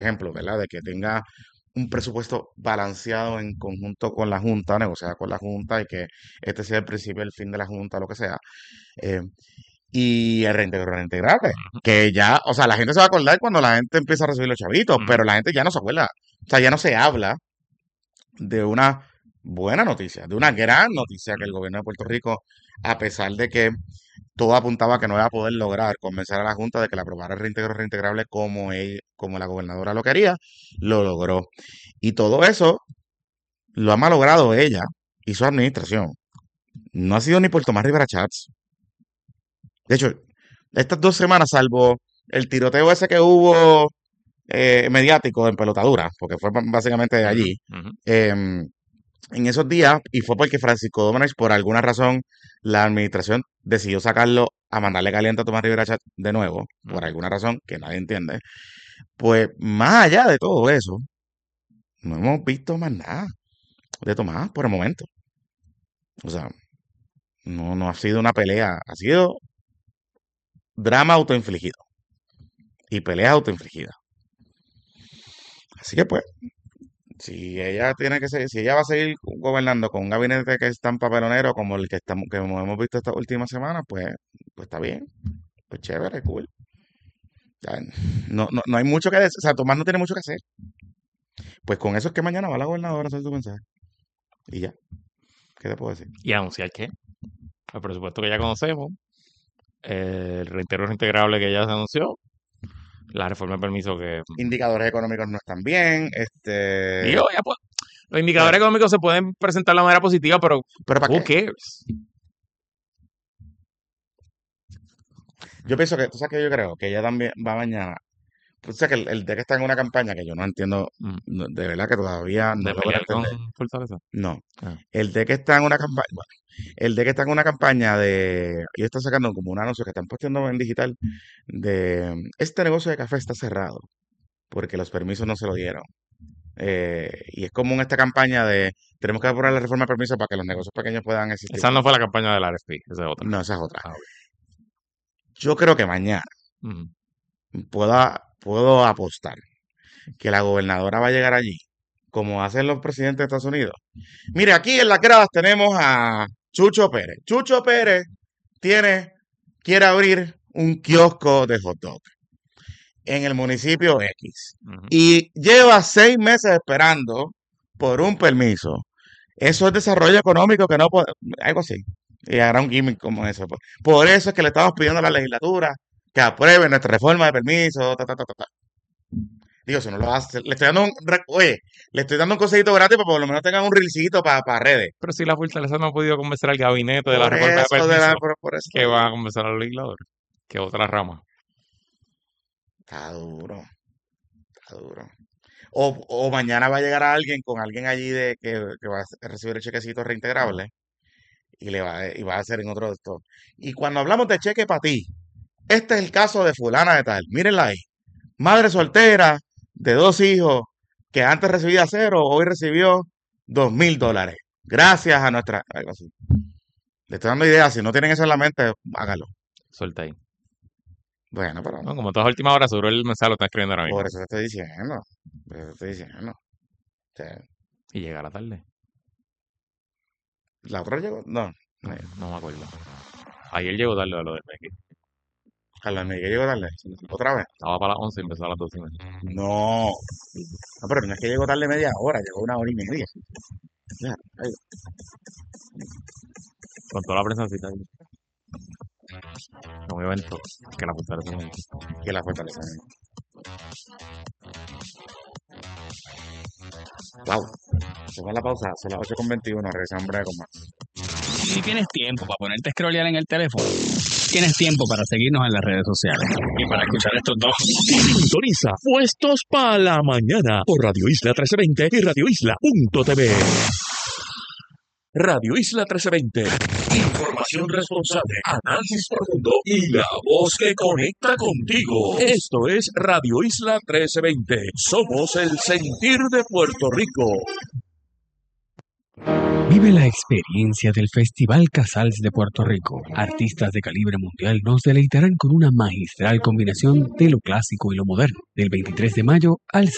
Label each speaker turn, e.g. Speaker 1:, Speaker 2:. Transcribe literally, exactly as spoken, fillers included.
Speaker 1: ejemplo, ¿verdad? De que tenga un presupuesto balanceado en conjunto con la Junta, negociada con la Junta y que este sea el principio y el fin de la Junta, lo que sea. Eh, y el reintegro reintegrable,
Speaker 2: Ujú,
Speaker 1: que ya, o sea, la gente se va a acordar cuando la gente empieza a recibir los chavitos,
Speaker 2: ujú.
Speaker 1: pero la gente ya no se acuerda. O sea, ya no se habla de una buena noticia, de una gran noticia que el gobierno de Puerto Rico, a pesar de que todo apuntaba a que no iba a poder lograr convencer a la Junta de que la aprobara el reintegro reintegrable como, ella- como la gobernadora lo quería, lo logró. Y todo eso lo ha malogrado ella y su administración. No ha sido ni por Tomás Rivera Chats. De hecho, estas dos semanas, salvo el tiroteo ese que hubo eh, mediático en pelotadura, porque fue b- básicamente
Speaker 2: Ujú,
Speaker 1: allí,
Speaker 2: ujú.
Speaker 1: em, en esos días, y fue porque Francisco Domínguez, por alguna razón, la administración decidió sacarlo a mandarle caliente a Tomás Rivera Chat de nuevo, por
Speaker 2: Ujú.
Speaker 1: alguna razón que nadie entiende. Pues más allá de todo eso, no hemos visto más nada de Tomás por el momento. O sea, no, no ha sido una pelea, ha sido drama autoinfligido y pelea autoinfligida. Así que pues, si ella tiene que seguir, si ella va a seguir gobernando con un gabinete que es tan papelonero como el que estamos, que hemos visto esta última semana, pues, pues está bien, pues chévere, cool. Ya, no, no, no hay mucho que decir, o sea, Tomás no tiene mucho que hacer. Pues con eso es que mañana va la gobernadora a hacer su mensaje. Y ya, ¿qué te puedo decir?
Speaker 2: ¿Y anunciar qué? El presupuesto que ya conocemos, eh, el reintegro reintegrable que ya se anunció, la reforma de permiso que...
Speaker 1: Indicadores económicos no están bien,
Speaker 2: Digo,
Speaker 1: este,
Speaker 2: ya pues, los indicadores
Speaker 1: pero,
Speaker 2: económicos se pueden presentar de la manera positiva, pero
Speaker 1: pero ¿para
Speaker 2: who
Speaker 1: qué?
Speaker 2: cares?
Speaker 1: Yo pienso que, tú sabes que yo creo que ella también va mañana. Tú sabes que el, el D E C está en una campaña que yo no entiendo,
Speaker 2: Mm,
Speaker 1: no, de verdad que todavía no
Speaker 2: De
Speaker 1: logro
Speaker 2: pelear con
Speaker 1: entender.
Speaker 2: Fortaleza.
Speaker 1: No.
Speaker 2: Ah,
Speaker 1: El D E C está en una campaña, bueno, el D E C está en una campaña de, ellos están sacando como un anuncio que están posteando en digital de este negocio de café está cerrado porque los permisos no se lo dieron. Eh, y es como en esta campaña de tenemos que aprobar la reforma de permisos para que los negocios pequeños puedan existir
Speaker 2: esa no
Speaker 1: como
Speaker 2: fue la
Speaker 1: tal.
Speaker 2: campaña del R F P, esa es otra.
Speaker 1: No, esa es otra.
Speaker 2: Ah, ok.
Speaker 1: Yo creo que mañana
Speaker 2: Ujú.
Speaker 1: pueda, puedo apostar que la gobernadora va a llegar allí, como hacen los presidentes de Estados Unidos. Mire, aquí en las gradas tenemos a Chucho Pérez. Chucho Pérez tiene, quiere abrir un kiosco de hot dog en el municipio X
Speaker 2: Ujú.
Speaker 1: y lleva seis meses esperando por un permiso. Eso es desarrollo económico que no puede, algo así. Y hará un gimmick como eso. Pues. Por eso es que le estamos pidiendo a la legislatura que apruebe nuestra reforma de permiso. Ta, ta, ta, ta, ta. Digo, si no lo hace, le estoy dando un, re- oye, le estoy dando un consejito gratis para que por lo menos tengan un reelcito para redes.
Speaker 2: Pero si la Fortaleza no ha podido convencer al gabinete de la
Speaker 1: Por
Speaker 2: reforma de
Speaker 1: eso, de
Speaker 2: permiso,
Speaker 1: la, por, por eso te
Speaker 2: ¿qué va a
Speaker 1: digo.
Speaker 2: convencer a los legisladores? ¿Qué otra rama?
Speaker 1: Está duro, está duro. O, o mañana va a llegar a alguien con alguien allí de que, que va a recibir el chequecito reintegrable y le va, a- y va a hacer en otro de estos. Y cuando hablamos de cheque para ti, este es el caso de fulana de tal. Mírenla ahí. Madre soltera de dos hijos que antes recibía cero, hoy recibió dos mil dólares. Gracias a nuestra... Algo así. Le estoy dando ideas. Si no tienen eso en la mente, hágalo.
Speaker 2: Suelta ahí.
Speaker 1: Bueno, pero
Speaker 2: No, como todas últimas horas, seguro el mensaje lo está escribiendo ahora
Speaker 1: por
Speaker 2: mismo.
Speaker 1: eso te estoy diciendo. Por eso te estoy diciendo. O sea,
Speaker 2: Y llega la tarde.
Speaker 1: la otra llegó. No.
Speaker 2: No,
Speaker 1: eh,
Speaker 2: no me acuerdo. Ayer llegó tarde a lo del Becky.
Speaker 1: A la Miguel llegó tarde. Otra vez.
Speaker 2: Estaba para las once y empezó a las doce y media.
Speaker 1: No. No, pero no es que llegó tarde media hora, llegó una hora y media. Ya, ay,
Speaker 2: Con toda la prensa ahí. Un evento que la Fortaleza no hizo.
Speaker 1: que la fortaleza. Wow. Se fue la pausa, son las ocho con veintiuno, regresamos en breve con más.
Speaker 3: Si tienes tiempo para ponerte a scrollear en el teléfono, tienes tiempo para seguirnos en las redes sociales y para escuchar estos dos.
Speaker 4: Sintoniza Puestos para la Mañana por Radio Isla trece veinte y Radio Isla punto t v. Radio Isla trece veinte. Información responsable, análisis profundo y la voz que conecta contigo. Esto es Radio Isla trece veinte. Somos el sentir de Puerto Rico.
Speaker 3: Vive la experiencia del Festival Casals de Puerto Rico. Artistas de calibre mundial nos deleitarán con una magistral combinación de lo clásico y lo moderno. Del veintitrés de mayo al